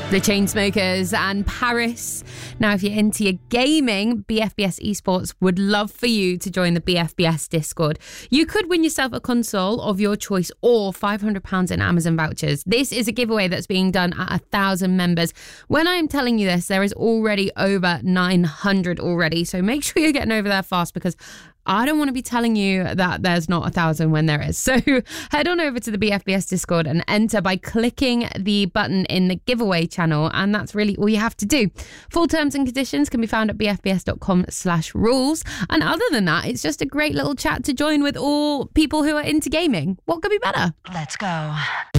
The Chainsmokers and Paris. Now, if you're into your gaming, BFBS Esports would love for you to join the BFBS Discord. You could win yourself a console of your choice or £500 in Amazon vouchers. This is a giveaway that's being done at 1,000 members. When I am telling you this, there is already over 900 already. So make sure you're getting over there fast, because I don't want to be telling you that there's not 1,000 when there is. So head on over to the BFBS Discord and enter by clicking the button in the giveaway channel. And that's really all you have to do. Full terms and conditions can be found at bfbs.com/rules. And other than that, it's just a great little chat to join with all people who are into gaming. What could be better? Let's go.